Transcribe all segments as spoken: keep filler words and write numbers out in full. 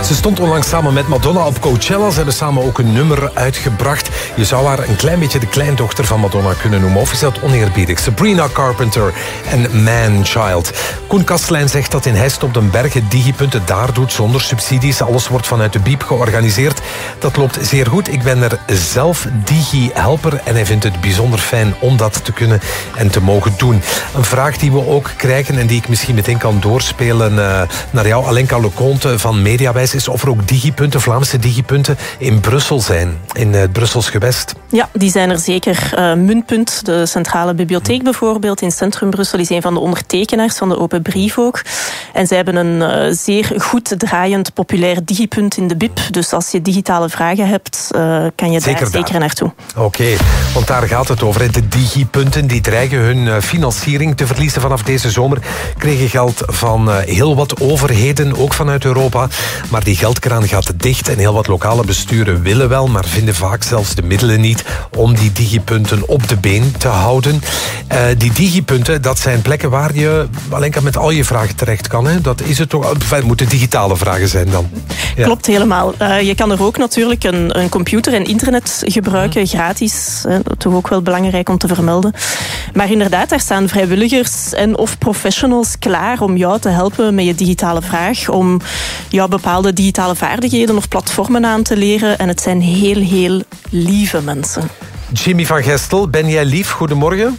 Ze stond onlangs samen met Madonna op Coachella. Ze hebben samen ook een nummer uitgebracht. Je zou haar een klein beetje de kleindochter van Madonna kunnen noemen. Of is dat oneerbiedig? Sabrina Carpenter en Man-Child. Koen Kastelein zegt dat in Heist op den Berg het digipunt het daar doet zonder subsidies. Alles wordt vanuit de biep georganiseerd. Dat loopt zeer goed. Ik ben er zelf digi-helper en hij vindt het bijzonder fijn om dat te kunnen en te mogen doen. Een vraag die we ook krijgen en die ik misschien meteen kan doorspelen uh, naar jou, Alenka Leconte van Mediawijs, is of er ook digipunten, Vlaamse digipunten in Brussel zijn, in het Brussels gewest. Ja, die zijn er zeker. Uh, Muntpunt, de centrale bibliotheek bijvoorbeeld, in Centrum Brussel, is een van de ondertekenaars van de open brief ook. En zij hebben een uh, zeer goed draaiend populair digipunt in de B I P. Dus als je digitale vragen hebt, uh, kan je zeker daar, daar zeker naartoe. Oké, okay, want daar gaat het over. Hè. De digipunten die dreigen hun financiering te verliezen vanaf deze zomer. Kregen geld van uh, heel wat overheden, ook vanuit Europa. Maar die geldkraan gaat dicht en heel wat lokale besturen willen wel, maar vinden vaak zelfs de middelen niet om die digipunten op de been te houden. Uh, die digipunten, dat zijn plekken waar je alleen met al je vragen terecht kan. Hè? Dat is het toch. Het moeten digitale vragen zijn dan. Ja. Klopt helemaal. Uh, je kan er ook natuurlijk een, een computer en internet gebruiken, mm-hmm. gratis. Uh, toch ook wel belangrijk om te vermelden. Maar inderdaad, daar staan vrijwilligers en of professionals klaar om jou te helpen met je digitale vraag, om jou bepaalde digitale vaardigheden of platformen aan te leren. En het zijn heel, heel lieve mensen. Jimmy van Gestel, ben jij lief? Goedemorgen.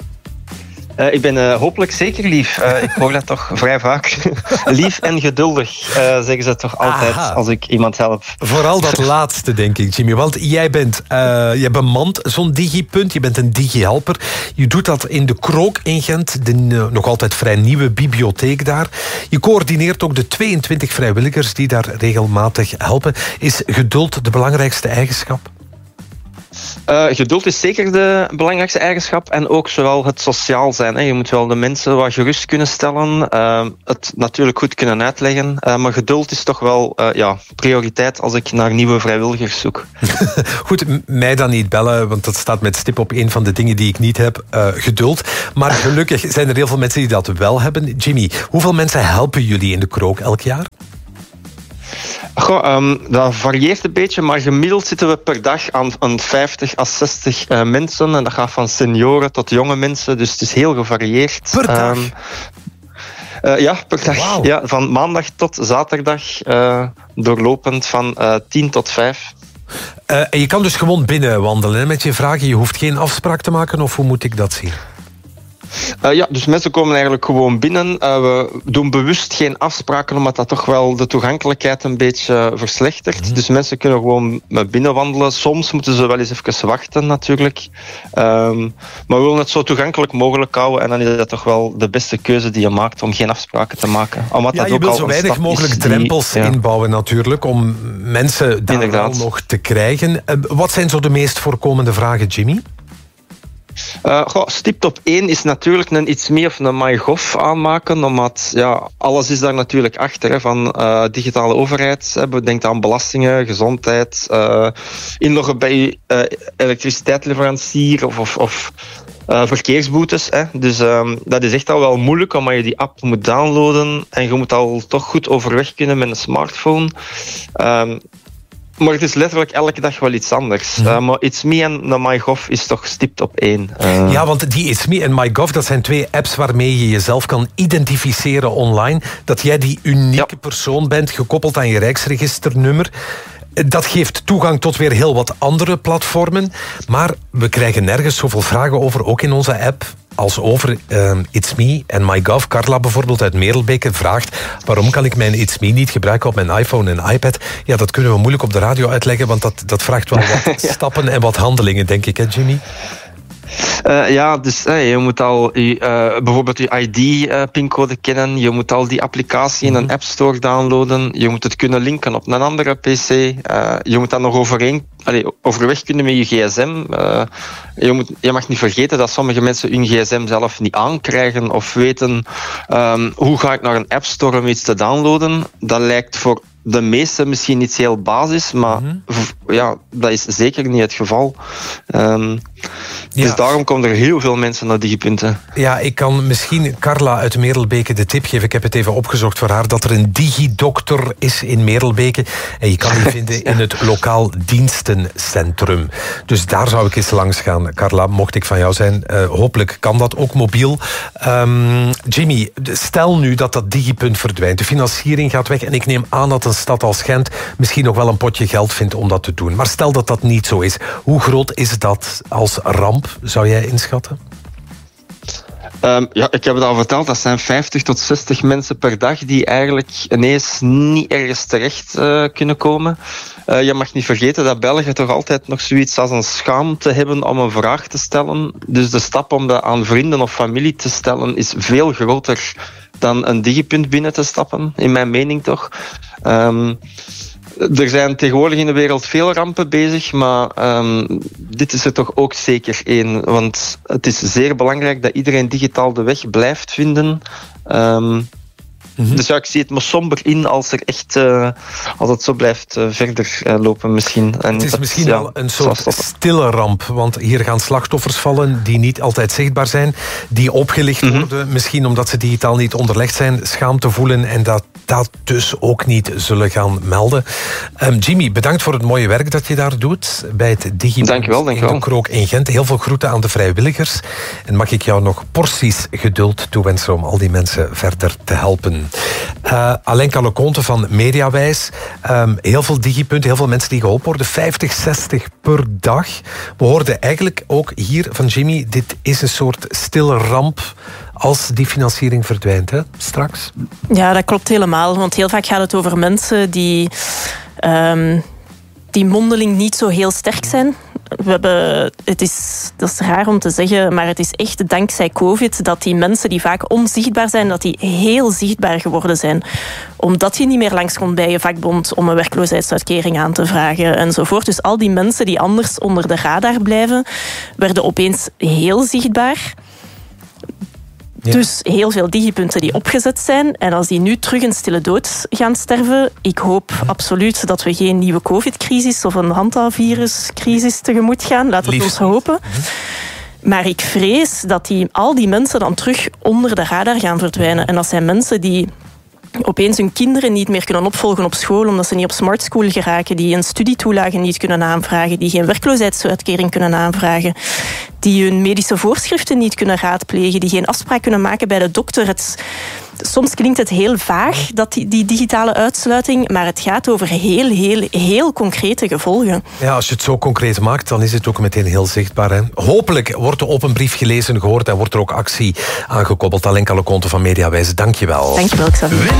Uh, ik ben uh, hopelijk zeker lief. Uh, ik hoor dat toch vrij vaak. Lief en geduldig, uh, zeggen ze toch altijd. Aha. Als ik iemand help. Vooral dat laatste, denk ik, Jimmy. Want jij bent, uh, je bemant zo'n digipunt. Je bent een digi-helper. Je doet dat in de Krook in Gent. De uh, nog altijd vrij nieuwe bibliotheek daar. Je coördineert ook de tweeëntwintig vrijwilligers die daar regelmatig helpen. Is geduld de belangrijkste eigenschap? Uh, geduld is zeker de belangrijkste eigenschap en ook zowel het sociaal zijn. Hè. Je moet wel de mensen wat gerust kunnen stellen, uh, het natuurlijk goed kunnen uitleggen, uh, maar geduld is toch wel uh, ja, prioriteit als ik naar nieuwe vrijwilligers zoek. Goed, m- mij dan niet bellen, want dat staat met stip op een van de dingen die ik niet heb, uh, geduld. Maar gelukkig zijn er heel veel mensen die dat wel hebben. Jimmy, hoeveel mensen helpen jullie in de Krook elk jaar? Goh, um, dat varieert een beetje, maar gemiddeld zitten we per dag aan, aan vijftig à zestig uh, mensen. En dat gaat van senioren tot jonge mensen, dus het is heel gevarieerd. Per dag? Um, uh, ja, per dag. Wow. Ja, van maandag tot zaterdag, uh, doorlopend van uh, tien tot vijf. Uh, en je kan dus gewoon binnen wandelen hè, met je vragen. Je hoeft geen afspraak te maken, of hoe moet ik dat zien? Uh, ja, dus mensen komen eigenlijk gewoon binnen. Uh, we doen bewust geen afspraken, omdat dat toch wel de toegankelijkheid een beetje verslechtert. Mm-hmm. Dus mensen kunnen gewoon binnen wandelen. Soms moeten ze wel eens even wachten, natuurlijk. Um, maar we willen het zo toegankelijk mogelijk houden. En dan is dat toch wel de beste keuze die je maakt om geen afspraken te maken. Omdat ja, dat je ook wilt al zo weinig mogelijk die, drempels ja. inbouwen, natuurlijk, om mensen daar wel nog te krijgen. Uh, wat zijn zo de meest voorkomende vragen, Jimmy? Uh, goh, stipt op één is natuurlijk een iets meer of een MyGov aanmaken, omdat ja, alles is daar natuurlijk achter, hè, van uh, digitale overheid. Hè, denk aan belastingen, gezondheid, uh, inloggen bij uh, elektriciteitsleverancier of, of, of uh, verkeersboetes. Hè. Dus um, dat is echt al wel moeilijk, omdat je die app moet downloaden en je moet al toch goed overweg kunnen met een smartphone. Um, Maar het is letterlijk elke dag wel iets anders. Mm. Uh, maar It's Me en MyGov is toch stipt op één. Uh... Ja, want die It's Me en MyGov, dat zijn twee apps waarmee je jezelf kan identificeren online. Dat jij die unieke ja. persoon bent, gekoppeld aan je Rijksregisternummer. Dat geeft toegang tot weer heel wat andere platformen. Maar we krijgen nergens zoveel vragen over, ook in onze app, als over uh, It's Me en MyGov. Carla bijvoorbeeld uit Merelbeke vraagt: waarom kan ik mijn It's Me niet gebruiken op mijn iPhone en iPad? Ja, dat kunnen we moeilijk op de radio uitleggen, want dat, dat vraagt wel wat ja. stappen en wat handelingen, denk ik, hè, Jimmy? Uh, ja, dus uh, je moet al je, uh, bijvoorbeeld je I D-pincode uh, kennen. Je moet al die applicatie in een App Store downloaden. Je moet het kunnen linken op een andere P C. Uh, je moet dat nog overeen, allee, overweg kunnen met je gsm. Uh, je, moet, je mag niet vergeten dat sommige mensen hun gsm zelf niet aankrijgen of weten um, hoe ga ik naar een App Store om iets te downloaden. Dat lijkt voor de meeste misschien iets heel basis, maar mm-hmm. v- ja, dat is zeker niet het geval. Um, ja. Dus daarom komen er heel veel mensen naar digipunten. Ja, ik kan misschien Carla uit Merelbeke de tip geven. Ik heb het even opgezocht voor haar, dat er een digidokter is in Merelbeke. En je kan die vinden in het lokaal dienstencentrum. Dus daar zou ik eens langs gaan. Carla, mocht ik van jou zijn, uh, hopelijk kan dat ook mobiel. Um, Jimmy, stel nu dat dat digipunt verdwijnt. De financiering gaat weg en ik neem aan dat een stad als Gent misschien nog wel een potje geld vindt om dat te doen. Maar stel dat dat niet zo is. Hoe groot is dat als ramp, zou jij inschatten? Um, ja, ik heb het al verteld, dat zijn vijftig tot zestig mensen per dag die eigenlijk ineens niet ergens terecht uh, kunnen komen. Uh, je mag niet vergeten dat België toch altijd nog zoiets als een schaamte hebben om een vraag te stellen. Dus de stap om dat aan vrienden of familie te stellen is veel groter dan een digipunt binnen te stappen, in mijn mening toch. Um, Er zijn tegenwoordig in de wereld veel rampen bezig, maar um, dit is er toch ook zeker één. Want het is zeer belangrijk dat iedereen digitaal de weg blijft vinden. Um, Mm-hmm. Dus ja, ik zie het maar somber in als, er echt, uh, als het zo blijft uh, verder uh, lopen misschien. En het is dat, misschien ja, wel een soort stille ramp, want hier gaan slachtoffers vallen die niet altijd zichtbaar zijn, die opgelicht mm-hmm. worden, misschien omdat ze digitaal niet onderlegd zijn, schaamte voelen en dat dat dus ook niet zullen gaan melden. Um, Jimmy, bedankt voor het mooie werk dat je daar doet bij het Digipunt in de Krook in Gent. Heel veel groeten aan de vrijwilligers. En mag ik jou nog porties geduld toewensen om al die mensen verder te helpen. Uh, Alenka Leconte van Mediawijs. Um, heel veel digipunten, heel veel mensen die geholpen worden. vijftig, zestig per dag. We hoorden eigenlijk ook hier van Jimmy, dit is een soort stille ramp als die financiering verdwijnt, hè, straks. Ja, dat klopt helemaal. Want heel vaak gaat het over mensen die, um, die mondeling niet zo heel sterk zijn. We hebben, het is, dat is raar om te zeggen, maar het is echt dankzij COVID dat die mensen die vaak onzichtbaar zijn, dat die heel zichtbaar geworden zijn. Omdat je niet meer langskomt bij je vakbond om een werkloosheidsuitkering aan te vragen enzovoort. Dus al die mensen die anders onder de radar blijven, werden opeens heel zichtbaar. Ja. Dus heel veel digipunten die opgezet zijn. En als die nu terug een stille dood gaan sterven, ik hoop absoluut dat we geen nieuwe COVID-crisis of een hantaviruscrisis tegemoet gaan. Laten we het ons hopen. Maar ik vrees dat die, al die mensen dan terug onder de radar gaan verdwijnen. En dat zijn mensen die opeens hun kinderen niet meer kunnen opvolgen op school omdat ze niet op smart school geraken, die een studietoelage niet kunnen aanvragen, die geen werkloosheidsuitkering kunnen aanvragen, die hun medische voorschriften niet kunnen raadplegen, die geen afspraak kunnen maken bij de dokter. Het, soms klinkt het heel vaag, dat die, die digitale uitsluiting, maar het gaat over heel, heel, heel concrete gevolgen. Ja, als je het zo concreet maakt, dan is het ook meteen heel zichtbaar. Hè? Hopelijk wordt de open brief gelezen, gehoord en wordt er ook actie aangekoppeld. Alenka Leconte van Mediawijs, dank je wel. Dank je wel, Xavier.